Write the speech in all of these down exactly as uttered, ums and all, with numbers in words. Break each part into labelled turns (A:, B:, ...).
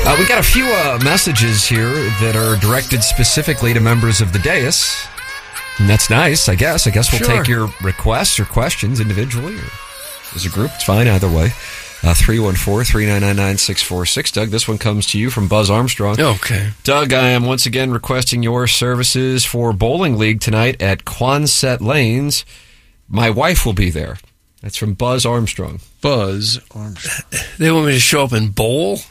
A: Uh, we got a few uh, messages here that are directed specifically to members of the dais. And that's nice, I guess. I guess we'll
B: Sure.
A: take your requests or questions individually or as a group. It's fine either way. Uh, three one four, three nine nine, nine six four six. Doug, this one comes to you from Buzz Armstrong.
B: Okay.
A: Doug, I am once again requesting your services for bowling league tonight at Quonset Lanes. My wife will be there. That's from Buzz Armstrong.
C: Buzz Armstrong.
B: They want me to show up and bowl?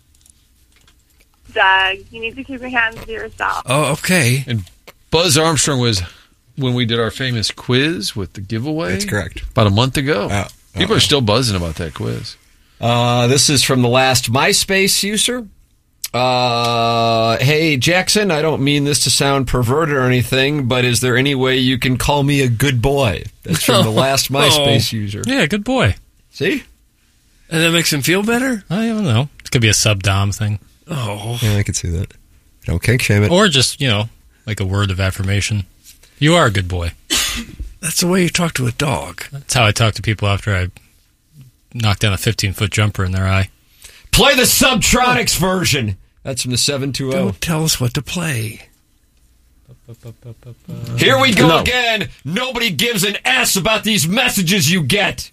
D: Doug, you need to keep your hands to yourself.
B: Oh, okay.
C: And Buzz Armstrong was when we did our famous quiz with the giveaway.
A: That's correct.
C: About a month ago.
A: Uh,
C: People
A: uh-oh.
C: are still buzzing about that quiz.
A: Uh, this is from the last MySpace user. Uh, hey, Jackson, I don't mean this to sound perverted or anything, but is there any way you can call me a good boy? That's from the last MySpace
B: Oh.
A: user.
E: Yeah, good boy.
A: See?
B: And that makes him feel better?
E: I don't know. It could be a sub-dom thing.
B: Oh.
A: Yeah, I could see that. Don't kink shame it.
E: Or just, you know, like a word of affirmation. You are a good boy.
B: That's the way you talk to a dog.
E: That's how I talk to people after I knock down a fifteen-foot jumper in their eye.
A: Play the Subtronics version. That's from the seven two zero.
B: Don't tell us what to play.
A: Here we go
B: No.
A: again. Nobody gives an S about these messages you get.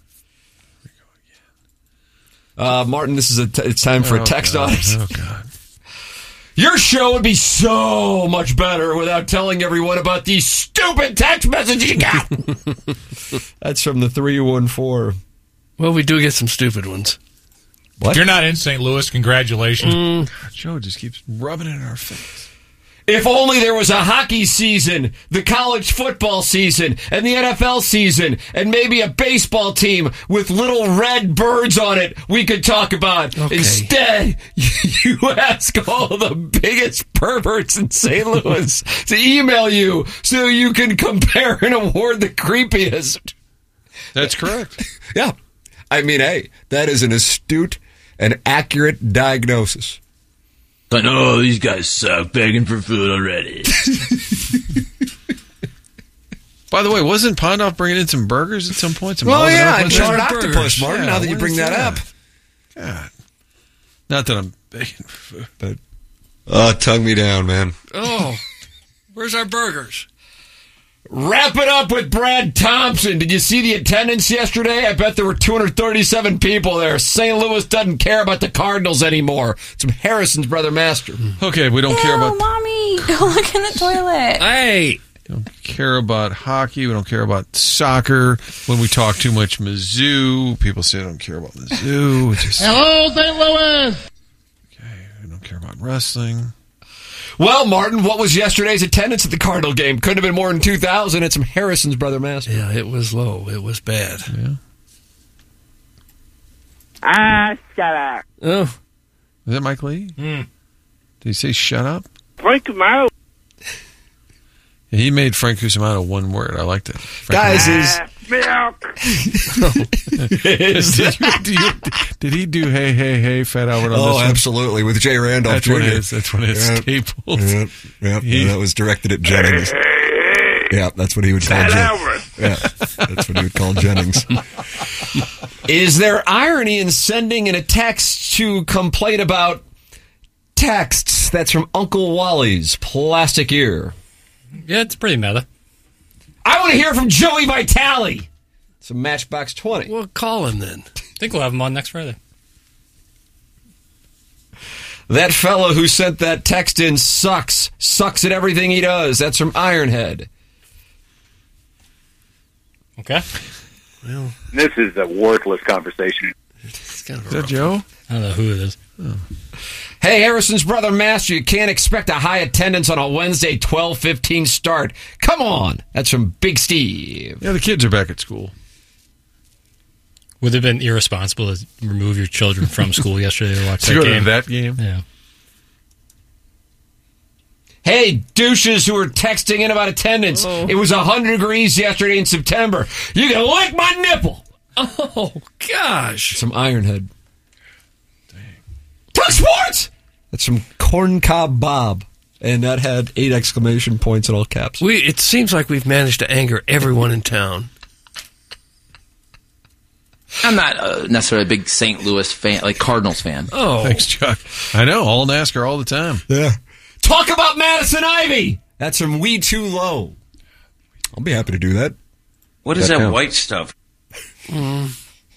A: Uh, Martin, this is a t- it's time for a
C: Oh,
A: text
C: God.
A: audit.
C: Oh, God.
A: Your show would be so much better without telling everyone about these stupid text messages you got. That's from the three one four.
B: Well, we do get some stupid ones.
A: What?
F: If you're not in Saint Louis, congratulations.
B: Mm.
C: Joe just keeps rubbing it in our face.
A: If only there was a hockey season, the college football season, and the N F L season, and maybe a baseball team with little red birds on it we could talk about.
B: Okay.
A: Instead, you ask all the biggest perverts in Saint Louis to email you so you can compare and award the creepiest.
C: That's correct.
A: Yeah. I mean, hey, that is an astute and accurate diagnosis.
G: But oh, these guys suck, begging for food already.
C: By the way, wasn't Pondoff bringing in some burgers at some point? Some
A: Well,
C: loaded
A: yeah,
C: up
A: and
C: ones?
A: charred
C: Burgers.
A: octopus, Martin,
C: Yeah,
A: now that you
C: when
A: bring
C: is
A: that up.
C: God. Not that I'm begging for food.
A: But, uh, tongue me down, man.
B: Oh, where's our burgers?
A: Wrap it up with Brad Thompson. Did you see the attendance yesterday? I bet there were two hundred thirty-seven people there. Saint Louis doesn't care about the Cardinals anymore. It's from Harrison's brother Master.
C: Okay, we don't care about
H: Mommy, go look in the toilet.
B: Hey!
C: we don't care about hockey. We don't care about soccer. When we talk too much Mizzou, people say I don't care about Mizzou. It's just,
F: Hello, Saint Louis.
C: okay, we don't care about wrestling.
A: Well, Martin, what was yesterday's attendance at the Cardinal game? Couldn't have been more than two thousand. It's from Harrison's brother Master.
B: Yeah, it was low. It was bad.
C: Yeah.
D: Ah, shut up.
B: Oh,
C: Is that Mike Lee?
F: Mm.
C: Did he say shut up?
D: Freak him out.
C: Yeah, he made Frank Cusimano one word. I liked it. Frank
A: Guys, is...
D: Milk.
A: is
C: did, you, did, you, did he do hey, hey, hey, Fat Albert on
A: oh,
C: this one?
A: absolutely, with Jay Randolph
C: That's
A: Junior
C: one of his, that's one of his
A: Yep.
C: staples.
A: Yep, yep.
C: He-
A: that was directed at Jennings. Yeah, that's what he would call
D: Fat
A: Jennings.
D: Albert.
A: Yeah, that's what he would call Jennings. Is there irony in sending in a text to complain about texts? That's from Uncle Wally's Plastic Ear.
E: Yeah, it's pretty meta.
A: I want to hear from Joey Vitale. It's a Matchbox twenty.
B: well, call him then.
E: I think we'll have him on next Friday.
A: That fellow who sent that text in sucks. Sucks at everything he does. That's from Ironhead.
E: Okay.
B: Well,
I: This is a worthless conversation.
B: it's kind of
C: Is
B: a
C: that Joe?
E: I don't know who it is.
A: Hey, Harrison's brother Master, you can't expect a high attendance on a Wednesday twelve fifteen start. Come on. That's from Big Steve.
C: Yeah, the kids are back at school.
E: Would it have been irresponsible to remove your children from school yesterday to watch
C: To
E: that
C: go
E: game?
C: to that game?
E: Yeah.
A: Hey, douches who are texting in about attendance.
B: Oh.
A: It was one hundred degrees yesterday in September. You can lick my nipple.
B: Oh, gosh.
A: Some Ironhead. Dang. Talk sports! That's from Corncob Bob. And that had eight exclamation points in all caps.
B: We. It seems like we've managed to anger everyone in town.
J: I'm not uh, necessarily a big Saint Louis fan, like Cardinals fan.
B: Oh,
C: Thanks, Chuck. I know, all NASCAR all the time.
A: Yeah. Talk about Madison Ivy. That's from We Too Low. I'll be happy to do that.
G: What is
A: That
G: that
A: count.
G: white stuff?
C: I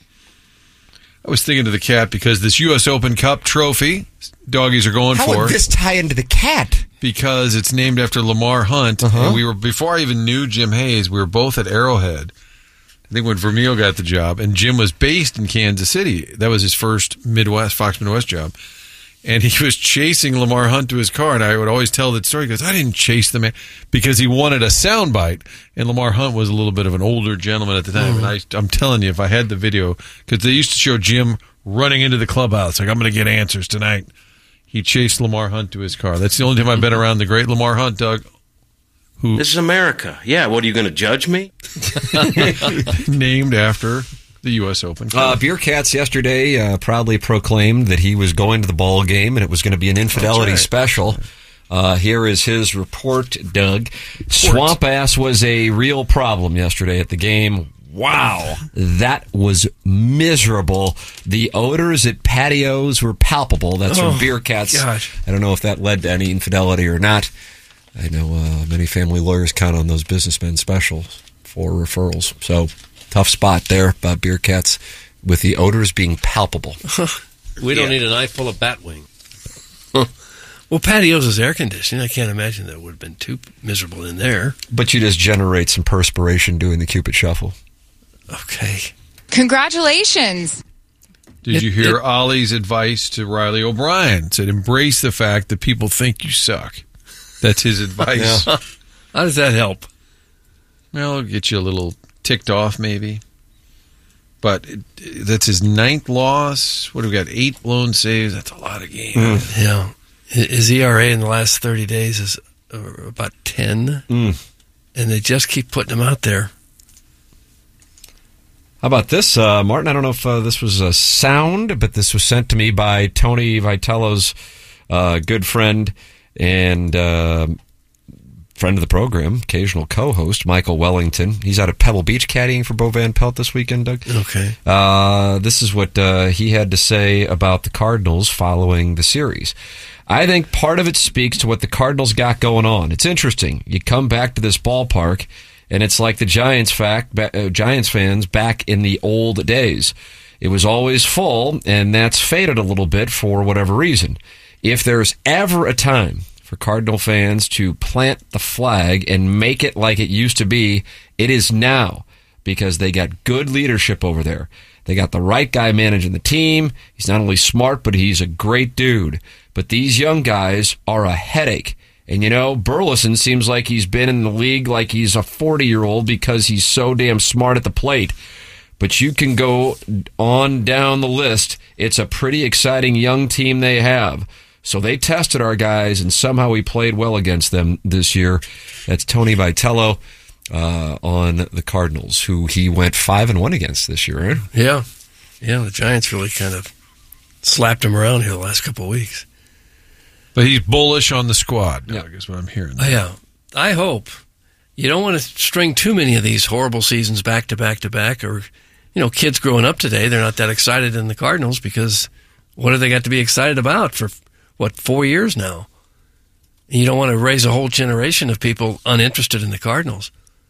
C: was thinking to the cat because this U S Open Cup trophy, doggies are going
A: How
C: for
A: would this tie into the cat?
C: because it's named after Lamar Hunt.
A: Uh-huh.
C: And we were before I even knew Jim Hayes. We were both at Arrowhead. I think when Vermeil got the job, and Jim was based in Kansas City. That was his first Midwest Fox Midwest job. And he was chasing Lamar Hunt to his car, and I would always tell that story. He goes, I didn't chase the man because he wanted a soundbite, and Lamar Hunt was a little bit of an older gentleman at the time.
A: Mm-hmm.
C: And I, I'm telling you, if I had the video, because they used to show Jim running into the clubhouse, like, I'm going to get answers tonight. He chased Lamar Hunt to his car. That's the only time I've been around the great Lamar Hunt, Doug, who
G: This is America. Yeah, what are you going to judge me?
C: named after the U S Open.
A: Uh, Beer Cats yesterday uh, proudly proclaimed that he was going to the ball game and it was going to be an infidelity
C: right.
A: special. Uh, here is his report, Doug. Swamp ass was a real problem yesterday at the game. Wow, that was miserable. The odors at patios were palpable. That's from
B: Oh,
A: Beer Cats.
B: gosh.
A: I don't know if that led to any infidelity or not. I know uh, many family lawyers count on those businessmen specials for referrals. So, tough spot there by Beer Cats with the odors being palpable.
B: we don't
G: Yeah.
B: need a knife full of Batwing. Well, patios is air conditioning. I can't imagine that would have been too miserable in there.
A: But you just generate some perspiration doing the Cupid Shuffle.
B: Okay.
H: Congratulations.
C: Did
B: It-
C: you hear
B: it-
C: Ollie's advice to Riley O'Brien? Said embrace the fact that people think you suck. That's his advice.
A: Yeah.
B: How does that help?
C: Well, it'll get you a little ticked off, maybe. But it, that's his ninth loss. What have we got? Eight blown saves. That's a lot of games.
B: Yeah. His E R A in the last thirty days is uh, about ten.
A: Mm.
B: And they just keep putting him out there.
A: How about this, uh, Martin? I don't know if uh, this was a sound, but this was sent to me by Tony Vitello's uh, good friend and uh, friend of the program, occasional co-host, Michael Wellington. He's out at Pebble Beach caddying for Bo Van Pelt this weekend, Doug.
B: Okay.
A: Uh, this is what uh, he had to say about the Cardinals following the series. I think part of it speaks to what the Cardinals got going on. It's interesting. You come back to this ballpark, and it's like the Giants fact, uh, Giants fans back in the old days. It was always full, and that's faded a little bit for whatever reason. If there's ever a time for Cardinal fans to plant the flag and make it like it used to be, it is now, because they got good leadership over there. They got the right guy managing the team. He's not only smart, but he's a great dude. But these young guys are a headache. And, you know, Burleson seems like he's been in the league like he's a forty-year-old because he's so damn smart at the plate. But you can go on down the list. It's a pretty exciting young team they have. So they tested our guys, and somehow we played well against them this year. That's Tony Vitello uh, on the Cardinals, who he went five and one against this year, right?
B: Yeah. Yeah, the Giants really kind of slapped him around here the last couple of weeks.
C: But he's bullish on the squad, Doug,
A: Yeah.
C: is what I'm hearing.
B: Oh, yeah. I hope. You don't want to string too many of these horrible seasons back to back to back, or, you know, kids growing up today, they're not that excited in the Cardinals because what have they got to be excited about for, what, four years now? You don't want to raise a whole generation of people uninterested in the Cardinals.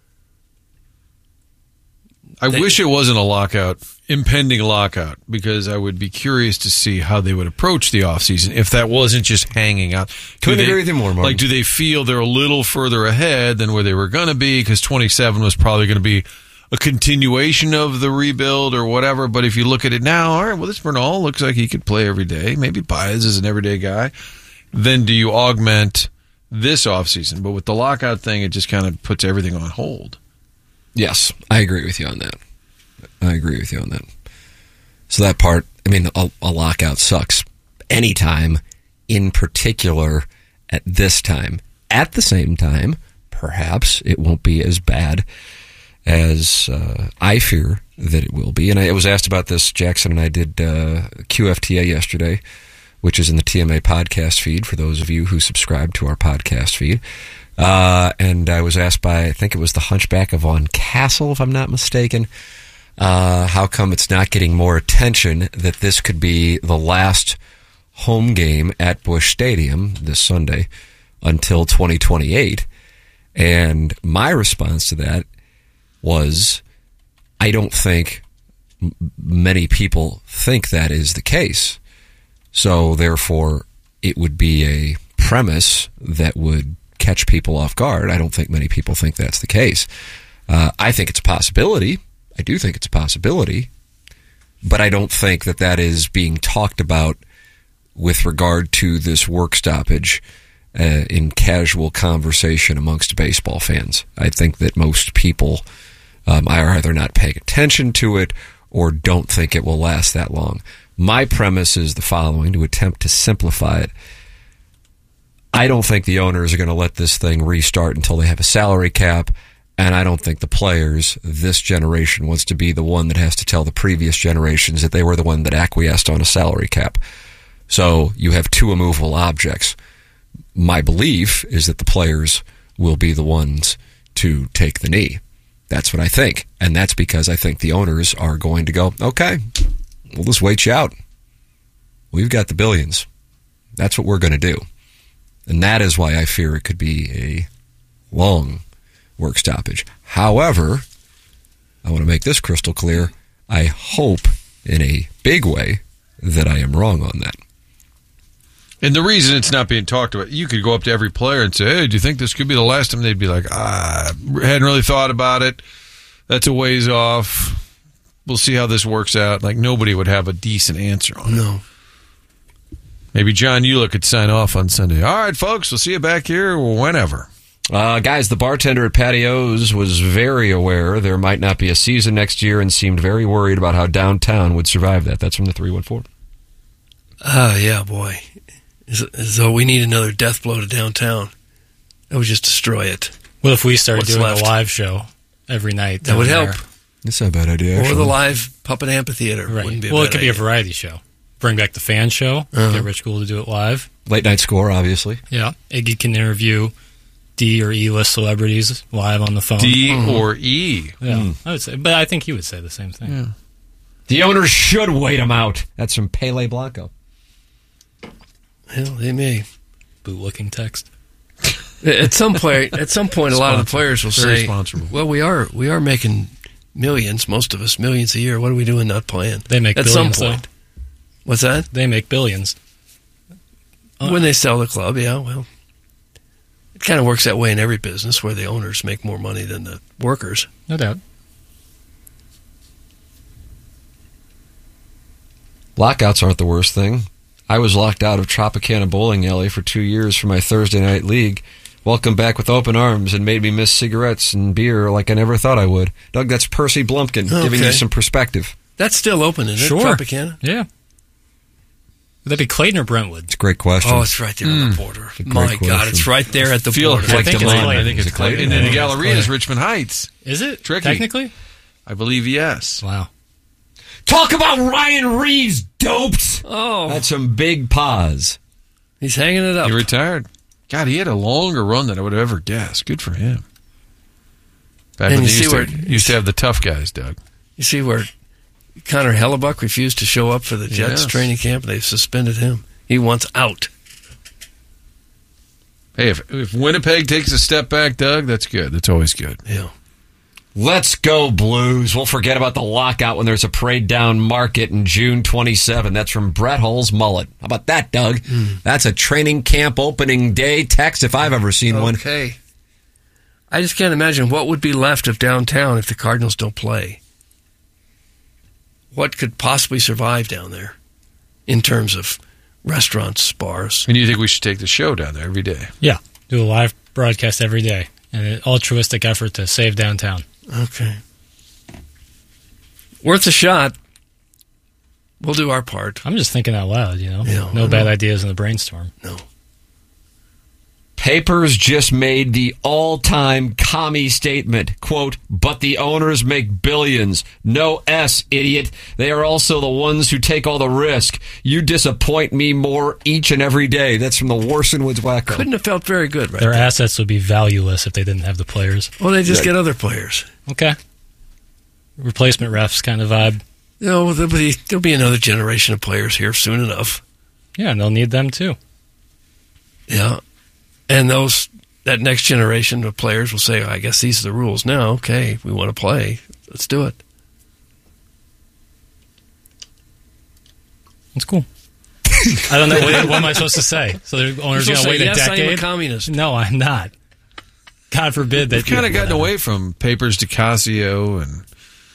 C: I
B: They-
C: wish it wasn't a lockout, impending lockout, because I would be curious to see how they would approach the offseason if that wasn't just hanging out. Do
A: Couldn't
C: they-
A: agree with you more, Martin.
C: Like, do they feel they're a little further ahead than where they were going to be? Because twenty-seven was probably going to be a continuation of the rebuild or whatever. But if you look at it now, all right, well, this Bernal looks like he could play every day. Maybe Baez is an everyday guy. Then do you augment this offseason? But with the lockout thing, it just kind of puts everything on hold.
A: Yes, I agree with you on that. I agree with you on that. So that part, I mean, a, a lockout sucks anytime, in particular at this time. At the same time, perhaps it won't be as bad as uh, I fear that it will be. And I was asked about this. Jackson and I did uh, Q F T A yesterday, which is in the T M A podcast feed for those of you who subscribe to our podcast feed. Uh, and I was asked by, I think it was the Hunchback of Von Castle, if I'm not mistaken, Uh, how come it's not getting more attention that this could be the last home game at Busch Stadium this Sunday until twenty twenty-eight? And my response to that was, I don't think m- many people think that is the case. So therefore, it would be a premise that would catch people off guard. I don't think many people think that's the case. Uh, I think it's a possibility. I do think it's a possibility. But I don't think that that is being talked about with regard to this work stoppage uh, in casual conversation amongst baseball fans. I think that most people um, are either not paying attention to it or don't think it will last that long. My premise is the following, to attempt to simplify it. I don't think the owners are going to let this thing restart until they have a salary cap, and I don't think the players, this generation, wants to be the one that has to tell the previous generations that they were the one that acquiesced on a salary cap. So you have two immovable objects. My belief is that the players will be the ones to take the knee. That's what I think. And that's because I think the owners are going to go, okay, we'll just wait you out. We've got the billions. That's what we're going to do. And that is why I fear it could be a long work stoppage. However, I want to make this crystal clear. I hope in a big way that I am wrong on that.
C: And the reason it's not being talked about, you could go up to every player and say, hey, do you think this could be the last time? They'd be like, ah, I hadn't really thought about it. That's a ways off. We'll see how this works out. Like, nobody would have a decent answer on it.
B: No.
C: Maybe John Eula could sign off on Sunday. All right, folks, we'll see you back here whenever.
A: Uh, guys, the bartender at Patios was very aware there might not be a season next year and seemed very worried about how downtown would survive that. That's from the three one four.
B: Oh, yeah, boy. As, as though we need another death blow to downtown. That would just destroy it.
E: Well, if we started
B: What's
E: doing
B: left?
E: a live show every night,
B: That would
E: down
B: help.
E: there.
A: That's not a bad idea,
B: Or
A: actually.
B: the live puppet amphitheater.
E: Right.
B: Wouldn't be a
E: Well,
B: bad
E: it could be
B: idea.
E: a variety show. Bring back the fan show.
B: Uh-huh.
E: Get Rich Gould to do it live.
A: Late night score, obviously.
E: Yeah. Iggy can interview D or E list celebrities live on the phone.
C: D or E.
E: Yeah,
A: Mm.
E: I would say, but I think he would say the same thing.
C: Yeah.
A: The owners should wait him out. That's from Pele Blanco.
B: Hell, they may.
E: Boot-looking text.
B: At some point, at some point, a lot of the players will
C: Very
B: say,
C: sponsorable.
B: "Well, we are we are making millions, most of us millions a year. What are we doing not playing?"
E: They make
B: at
E: billions,
B: some point. What's that?
E: They make billions.
B: When they sell the club, yeah. Well, it kind of works that way in every business where the owners make more money than the workers.
E: No doubt.
A: Lockouts aren't the worst thing. I was locked out of Tropicana Bowling Alley for two years for my Thursday night league. Welcome back with open arms and made me miss cigarettes and beer like I never thought I would. Doug, that's Percy Blumpkin giving
B: Okay.
A: you some perspective.
B: That's still open, isn't
E: Sure.
B: it? Tropicana.
E: Yeah. Would that be Clayton or Brentwood?
A: It's a great question.
B: Oh, it's right there on the border.
A: a great
B: My God,
A: question.
B: it's right there at the
C: Feel
B: border.
C: like
E: think
C: the
E: it's
C: line.
E: Clayton.
C: I think
A: Is
C: it's
A: it Clayton?
C: Clayton. And then
E: I
C: the
E: think it's
C: gallery is
E: Clayton.
C: Richmond Heights.
E: Is it?
C: Tricky.
E: Technically?
C: I believe yes.
E: Wow.
A: Talk about Ryan Reeves, dopes!
B: Oh,
A: That's some big paws.
B: he's hanging it up.
C: He retired. God, he had a longer run than I would have ever guessed. Good for him. Back
B: And
C: when
B: you
C: they
B: see
C: used,
B: where-
C: to, used to have the tough guys, Doug.
B: You see where Connor Hellebuck refused to show up for the Jets
C: Yes.
B: training camp? They've suspended him. He wants out.
C: Hey, if, if Winnipeg takes a step back, Doug, that's good. That's always good.
B: Yeah.
A: Let's go, Blues. We'll forget about the lockout when there's a parade down Market in June twenty-seventh. That's from Brett Hull's Mullet. How about that, Doug? That's a training camp opening day text if I've ever seen one.
B: Okay. I just can't imagine what would be left of downtown if the Cardinals don't play. What could possibly survive down there in terms of restaurants, bars?
C: And you think we should take the show down there every day?
E: Yeah. Do a live broadcast every day. And an altruistic effort to save downtown.
B: Okay. Worth a shot. We'll do our part.
E: I'm just thinking out loud, you know?
B: Yeah,
E: no
B: I
E: bad
B: know.
E: ideas in the brainstorm.
B: No.
A: Papers just made the all-time commie statement, quote, but the owners make billions. No S, idiot. They are also the ones who take all the risk. You disappoint me more each and every day. That's from the Warson Woods Wacko.
B: Couldn't have felt very good right
E: Their
B: there.
E: assets would be valueless if they didn't have the players.
B: Well, they just get other players.
E: Okay. replacement refs kind of vibe.
B: You know, there'll be, there'll be another generation of players here soon enough.
E: Yeah, and they'll need them too.
B: Yeah. And those that next generation of players will say, oh, I guess these are the rules now. Okay, we want to play. Let's do it.
E: That's cool. I don't know. What, what am I supposed to say? So the owner's going to wait
B: yes,
E: a decade?
B: I am a communist.
E: No, I'm not. God forbid that.
C: We've kind of gotten away from Papers DeCasio and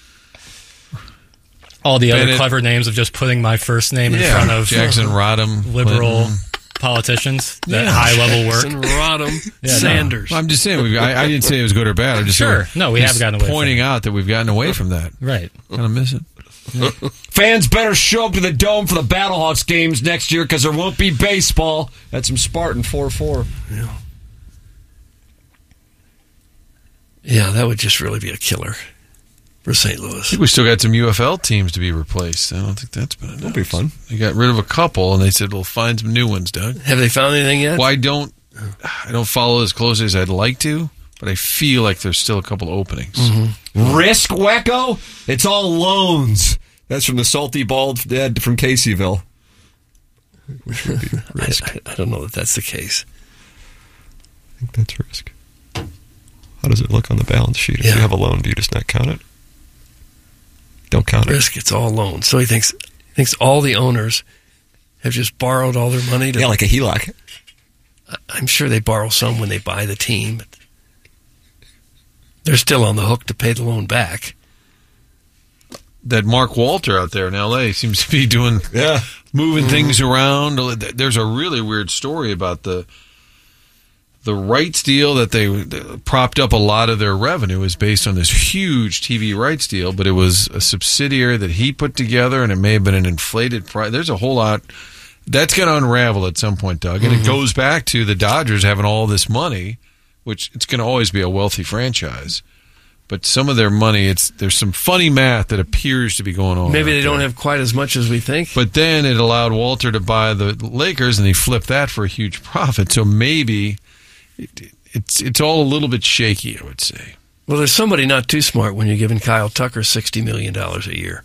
E: all the
C: Bennett.
E: other clever names of just putting my first name in
C: yeah,
E: front of
C: Jackson Rodham,
E: liberal
C: Clinton.
E: politicians. That
C: Yeah.
E: high level work.
B: Jackson Rodham,
E: Yeah,
B: Sanders.
C: Well, I'm just saying. We've, I, I didn't say it was good or bad. I'm just
E: Sure.
C: saying,
E: No, we
C: just
E: have gotten away
C: Pointing
E: from it.
C: out that we've gotten away from that.
E: Right.
C: Kind of miss it.
A: Fans better show up to the Dome for the Battlehawks games next year because there won't be baseball. That's some Spartan four four.
B: Yeah. Yeah, that would just really be a killer for Saint
C: I
B: Louis.
C: think we still got some U F L teams to be replaced. I don't think that's been announced.
A: That'll be fun.
C: They got rid of a couple, and they said we'll find some new ones, Doug.
B: Have they found anything yet?
C: Well, I don't, I don't follow as closely as I'd like to, but I feel like there's still a couple openings.
A: Mm-hmm. Risk, Wecco? It's all loans. That's from the Salty Bald Dad from Caseyville. Which would be risk.
B: I, I don't know that that's the case.
A: I think that's risk. How does it look on the balance sheet? If
B: Yeah.
A: you have a loan, do you just not count it? Don't count it.
B: Risk, it's all loans. So he thinks he thinks all the owners have just borrowed all their money to.
A: Yeah, like a H E L O C.
B: I'm sure they borrow some when they buy the team, but they're still on the hook to pay the loan back.
C: That Mark Walter out there in L A seems to be doing,
A: Yeah.
C: moving things around. There's a really weird story about the the rights deal that they that propped up a lot of their revenue is based on this huge T V rights deal, but it was a subsidiary that he put together, and it may have been an inflated price. There's a whole lot that's going to unravel at some point, Doug, and mm-hmm. it goes back to the Dodgers having all this money, which it's going to always be a wealthy franchise. But some of their money, it's there's some funny math that appears to be going on.
B: Maybe they
C: there.
B: don't have quite as much as we think.
C: But then it allowed Walter to buy the Lakers, and he flipped that for a huge profit. So maybe it, it's it's all a little bit shaky, I would say.
B: Well, there's somebody not too smart when you're giving Kyle Tucker sixty million dollars a year.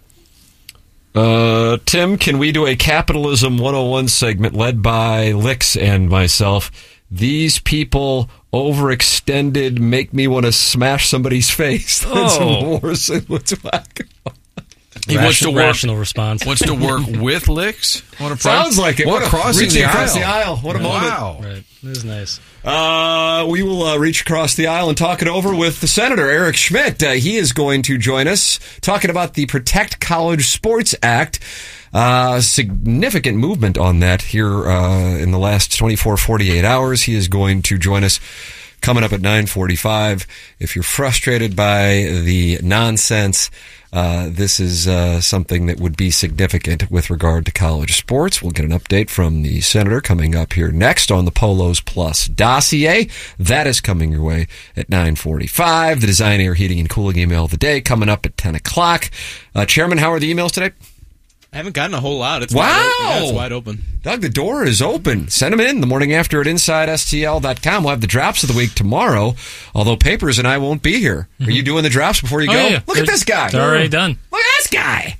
A: Uh, Tim, can we do a Capitalism one oh one segment led by Licks and myself? These people overextended make me want to smash somebody's face. That's
B: Oh.
A: Morrison. What's whack?
C: He wants to
E: Ration-
C: work,
E: rational response.
C: wants to work with Licks. What a pro-
A: Sounds like it.
C: What,
A: What a-
C: crossing
A: reaching
C: the
A: across
C: aisle.
A: the aisle. What a moment.
C: Wow.
E: Right. It is nice.
A: Uh, we will uh, reach across the aisle and talk it over with the Senator, Eric Schmidt. Uh, he is going to join us talking about the Protect College Sports Act. Uh, significant movement on that here uh, in the last twenty-four, forty-eight hours. He is going to join us coming up at nine forty-five. If you're frustrated by the nonsense, uh, this is uh, something that would be significant with regard to college sports. We'll get an update from the Senator coming up here next on the Polos Plus dossier. That is coming your way at nine forty-five. The Design, Air, Heating, and Cooling email of the day coming up at ten o'clock. Uh, Chairman, how are the emails today?
K: I haven't gotten a whole lot. It's
A: Wow.
K: wide open. Yeah, it's wide open.
A: Doug, the door is open. Send them in the morning after at inside S T L dot com. We'll have the drops of the week tomorrow, although Papers and I won't be here.
E: Mm-hmm.
A: Are you doing the drops before you
E: Oh,
A: go?
E: yeah.
A: Look
E: They're-
A: at this guy.
E: They're already done.
A: Look at this guy.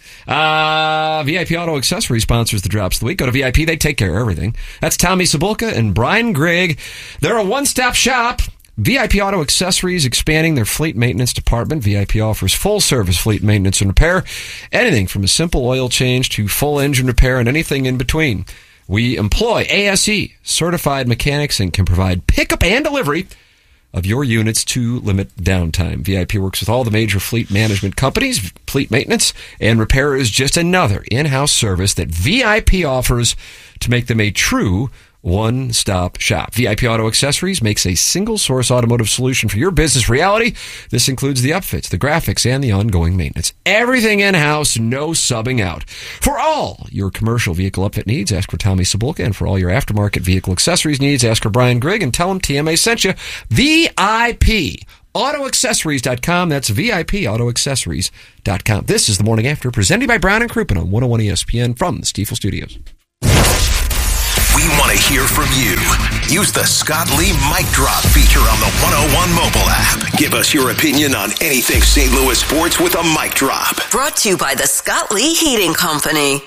A: Uh, V I P Auto Accessories sponsors the drops of the week. Go to V I P. They take care of everything. That's Tommy Sabulka and Brian Gregg. They're a one-stop shop. V I P Auto Accessories expanding their fleet maintenance department. V I P offers full-service fleet maintenance and repair. Anything from a simple oil change to full engine repair and anything in between. We employ A S E certified mechanics and can provide pickup and delivery of your units to limit downtime. V I P works with all the major fleet management companies. Fleet maintenance and repair is just another in-house service that V I P offers to make them a true one-stop shop. V I P Auto Accessories makes a single-source automotive solution for your business reality. This includes the upfits, the graphics, and the ongoing maintenance. Everything in-house, no subbing out. For all your commercial vehicle upfit needs, ask for Tommy Sabulka. And for all your aftermarket vehicle accessories needs, ask for Brian Grigg and tell him T M A sent you. V I P Auto Accessories dot com. That's V I P Auto Accessories dot com. This is The Morning After, presented by Brown and Crouppen on one oh one E S P N from the Stiefel Studios.
L: We want to hear from you. Use the Scott Lee Mic Drop feature on the one oh one mobile app. Give us your opinion on anything Saint Louis sports with a mic drop.
M: Brought to you by the Scott Lee Heating Company.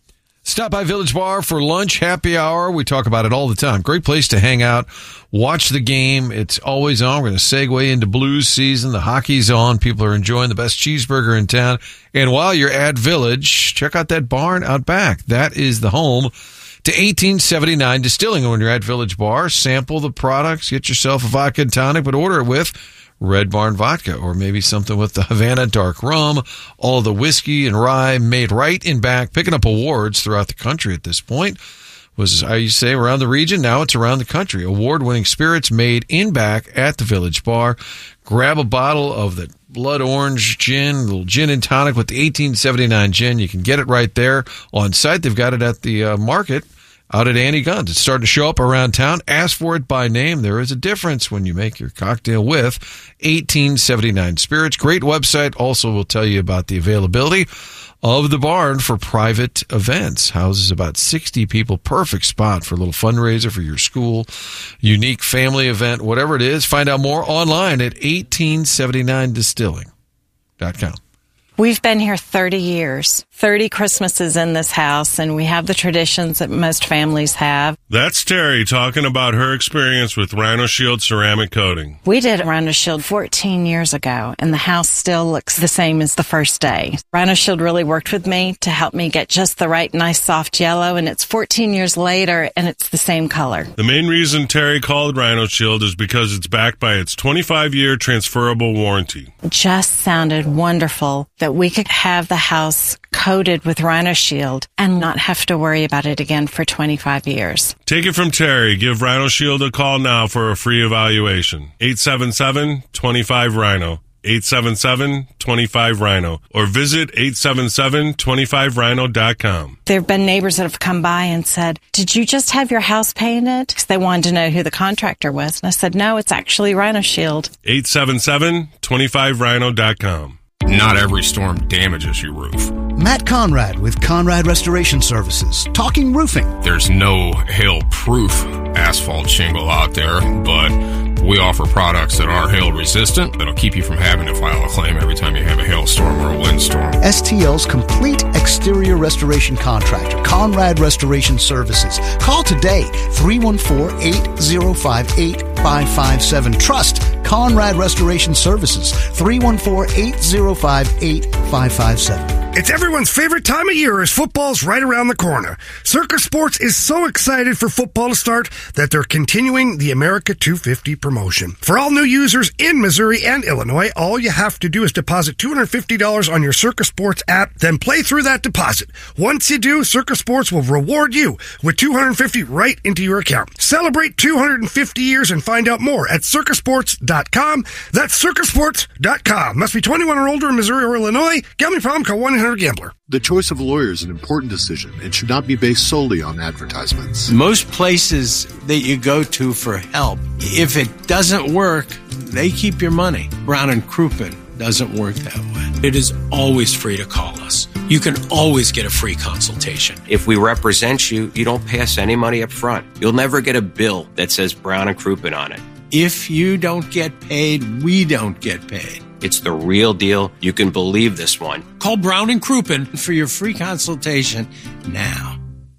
C: Stop by Village Bar for lunch, happy hour. We talk about it all the time. Great place to hang out, watch the game. It's always on. We're going to segue into Blues season. The hockey's on. People are enjoying the best cheeseburger in town. And while you're at Village, check out that barn out back. That is the home to eighteen seventy-nine Distilling. And when you're at Village Bar, sample the products, get yourself a vodka and tonic, but order it with Red Barn vodka, or maybe something with the Havana dark rum, all the whiskey and rye made right in back, picking up awards throughout the country at this point. Was, I used to say, around the region. Now it's around the country. Award-winning spirits made in back at the Village Bar. Grab a bottle of the blood orange gin, a little gin and tonic with the eighteen seventy-nine gin. You can get it right there on site. They've got it at the uh, market out at Annie Gunn's. It's starting to show up around town. Ask for it by name. There is a difference when you make your cocktail with eighteen seventy-nine Spirits. Great website. Also will tell you about the availability of the barn for private events. Houses about sixty people. Perfect spot for a little fundraiser for your school, unique family event, whatever it is. Find out more online at eighteen seventy-nine distilling dot com.
N: We've been here thirty years, thirty Christmases in this house, and we have the traditions that most families have.
O: That's Terry talking about her experience with Rhino Shield ceramic coating.
N: We did Rhino Shield fourteen years ago, and the house still looks the same as the first day. Rhino Shield really worked with me to help me get just the right nice soft yellow, and it's fourteen years later, and it's the same color.
O: The main reason Terry called Rhino Shield is because it's backed by its twenty-five year transferable warranty.
N: It just sounded wonderful that we could have the house coated with Rhino Shield and not have to worry about it again for twenty-five years.
O: Take it from Terry. Give Rhino Shield a call now for a free evaluation. eight seven seven, two five, Rhino. eight seven seven, two five, Rhino. Or visit eight seven seven, two five rhino dot com.
N: There have been neighbors that have come by and said, "Did you just have your house painted?" Because they wanted to know who the contractor was. And I said, "No, it's actually Rhino Shield."
O: eight seven seven, two five rhino dot com.
P: Not every storm damages your roof.
Q: Matt Conrad with Conrad Restoration Services, talking roofing.
P: There's no hail-proof asphalt shingle out there, but we offer products that are hail-resistant that'll keep you from having to file a claim every time you have a hailstorm or a windstorm.
Q: S T L's complete exterior restoration contractor, Conrad Restoration Services. Call today, three one four, eight zero five, eight five five seven. Trust Conrad Restoration Services, three one four, eight zero five, eight five five seven.
R: It's everyone's favorite time of year as football's right around the corner. Circus Sports is so excited for football to start that they're continuing the America two fifty promotion. For all new users in Missouri and Illinois, all you have to do is deposit two hundred fifty dollars on your Circus Sports app, then play through that deposit. Once you do, Circus Sports will reward you with two hundred fifty dollars right into your account. Celebrate two hundred fifty years and find out more at circus sports dot com. That's circus sports dot com. Must be twenty-one or older in Missouri or Illinois. Gambling problem, call one eight hundred gambler.
S: The choice of a lawyer is an important decision and should not be based solely on advertisements.
T: Most places that you go to for help, if it doesn't work, they keep your money. Brown and Crouppen doesn't work that way.
U: It is always free to call us. You can always get a free consultation.
V: If we represent you, you don't pay us any money up front. You'll never get a bill that says Brown and Crouppen on it.
T: If you don't get paid, we don't get paid.
V: It's the real deal. You can believe this one.
U: Call Brown and Crouppen
T: for your free consultation now.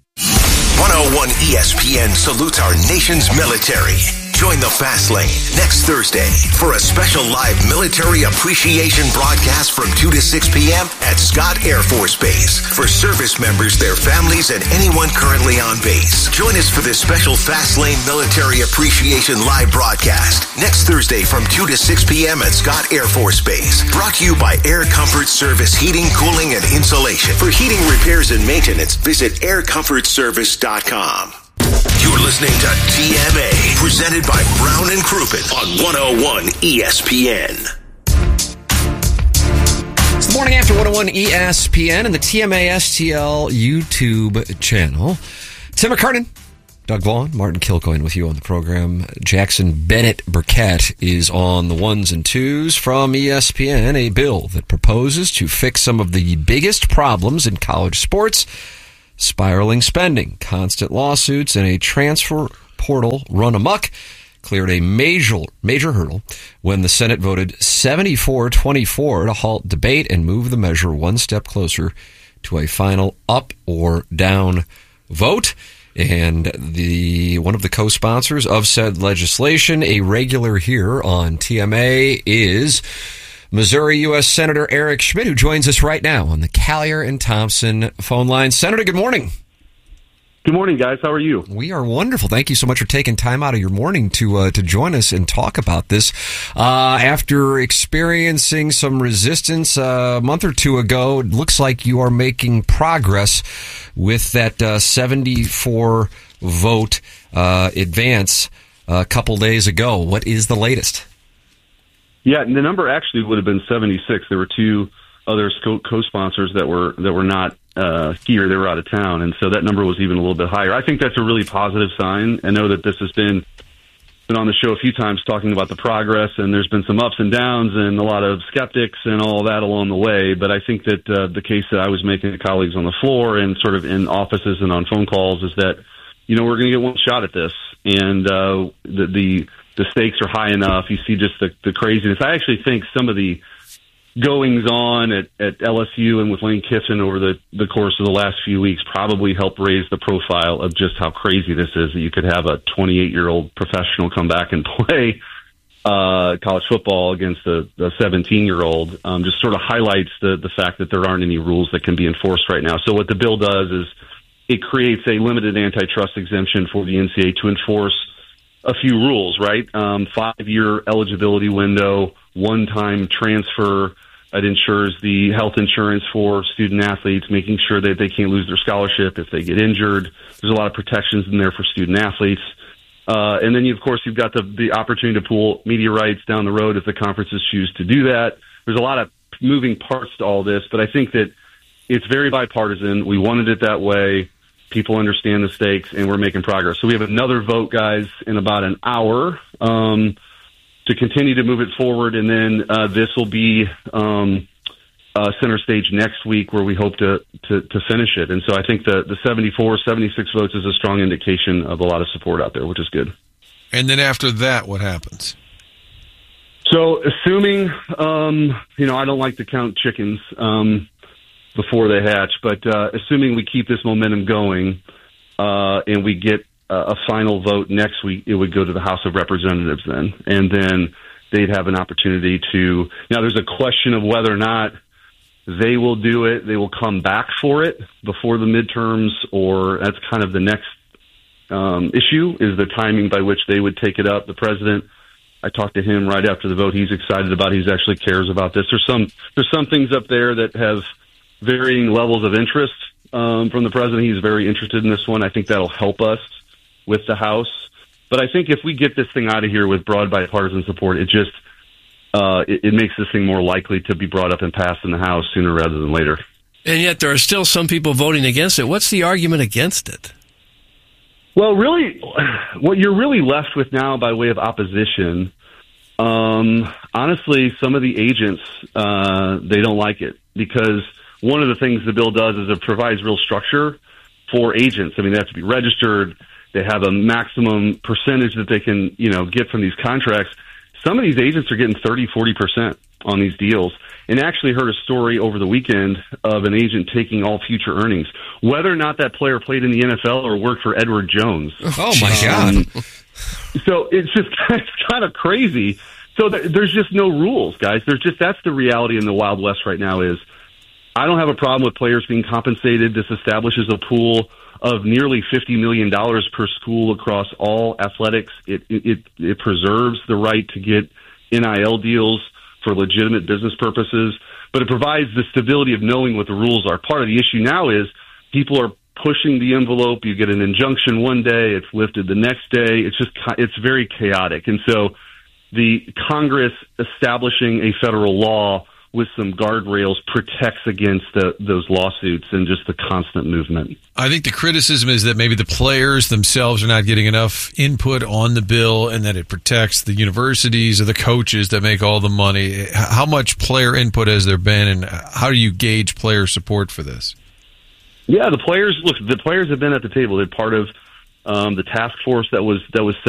L: one oh one E S P N salutes our nation's military. Join the Fast Lane next Thursday for a special live military appreciation broadcast from two to six p.m. at Scott Air Force Base for service members, their families, and anyone currently on base. Join us for this special Fast Lane military appreciation live broadcast next Thursday from two to six p.m. at Scott Air Force Base. Brought to you by Air Comfort Service Heating, Cooling, and Insulation. For heating repairs and maintenance, visit air comfort service dot com. You're listening to T M A, presented by Brown and Crouppen on one oh one E S P N.
A: It's the morning after one oh one E S P N and the T M A S T L YouTube channel. Tim McKernan, Doug Vaughn, Martin Kilcoyne with you on the program. Jackson Bennett Burkett is on the ones and twos from E S P N, a bill that proposes to fix some of the biggest problems in college sports spiraling spending, constant lawsuits, and a transfer portal run amok cleared a major major hurdle when the Senate voted seventy-four twenty-four to halt debate and move the measure one step closer to a final up or down vote. And the one of the co-sponsors of said legislation, a regular here on T M A, is Missouri U S Senator Eric Schmitt, who joins us right now on the Callier and Thompson phone line. Senator, good morning.
D: Good morning, guys. How are you?
A: We are wonderful. Thank you so much for taking time out of your morning to uh, to join us and talk about this. Uh, after experiencing some resistance uh, a month or two ago, it looks like you are making progress with that uh, seventy-four vote uh, advance a couple days ago. What is the latest?
D: Yeah, the number actually would have been seventy-six. There were two other co-sponsors that were that were not uh, here; they were out of town, and so that number was even a little bit higher. I think that's a really positive sign. I know that this has been been on the show a few times talking about the progress, and there's been some ups and downs and a lot of skeptics and all that along the way. But I think that uh, the case that I was making to colleagues on the floor and sort of in offices and on phone calls is that, you know, we're going to get one shot at this, and uh, the, the the stakes are high enough. You see just the, the craziness. I actually think some of the goings on at, at L S U and with Lane Kiffin over the, the course of the last few weeks probably helped raise the profile of just how crazy this is, that you could have a twenty-eight-year-old professional come back and play uh, college football against a, a seventeen-year-old. Um, just sort of highlights the, the fact that there aren't any rules that can be enforced right now. So what the bill does is it creates a limited antitrust exemption for the N C double A to enforce a few rules, right? Um, five-year eligibility window, one-time transfer. It ensures the health insurance for student athletes, making sure that they can't lose their scholarship if they get injured. There's a lot of protections in there for student athletes. Uh, and then, you, of course, you've got the, the opportunity to pool media rights down the road if the conferences choose to do that. There's a lot of moving parts to all this, but I think that it's very bipartisan. We wanted it that way. People understand the stakes, and we're making progress. So we have another vote, guys, in about an hour um, to continue to move it forward, and then uh, this will be um, uh, center stage next week where we hope to, to, to finish it. And so I think the, the seventy-four, seventy-six votes is a strong indication of a lot of support out there, which is good.
C: And then after that, what happens?
D: So assuming, um, you know, I don't like to count chickens um, before they hatch, but uh, assuming we keep this momentum going uh, and we get uh, a final vote next week, it would go to the House of Representatives then. And then they'd have an opportunity to... Now, there's a question of whether or not they will do it. They will come back for it before the midterms, or that's kind of the next um, issue, is the timing by which they would take it up. The president... I talked to him right after the vote. He's excited about it. He actually cares about this. There's some there's some things up there that have varying levels of interest um, from the president. He's very interested in this one. I think that'll help us with the House. But I think if we get this thing out of here with broad bipartisan support, it just uh, it, it makes this thing more likely to be brought up and passed in the House sooner rather than later.
B: And yet there are still some people voting against it. What's the argument against it?
D: Well, really, what you're really left with now by way of opposition, um, honestly, some of the agents, uh, they don't like it, because one of the things the bill does is it provides real structure for agents. I mean, they have to be registered. They have a maximum percentage that they can, you know, get from these contracts. Some of these agents are getting thirty, forty percent on these deals. And actually heard a story over the weekend of an agent taking all future earnings, whether or not that player played in the N F L or worked for Edward Jones.
A: Oh, my um, God.
D: So it's just it's kind of crazy. So th- there's just no rules, guys. There's just that's the reality in the Wild West right now is I don't have a problem with players being compensated. This establishes a pool of nearly fifty million dollars per school across all athletics. It, it, it preserves the right to get N I L deals for legitimate business purposes, but it provides the stability of knowing what the rules are. Part of the issue now is people are pushing the envelope. You get an injunction one day, it's lifted the next day. It's just, it's very chaotic. And so the Congress establishing a federal law with some guardrails protects against the, those lawsuits and just the constant movement.
C: I think the criticism is that maybe the players themselves are not getting enough input on the bill, and that it protects the universities or the coaches that make all the money. How much player input has there been, and how do you gauge player support for this?
D: Yeah, the players look. The players have been at the table. They're part of um, the task force that was that was set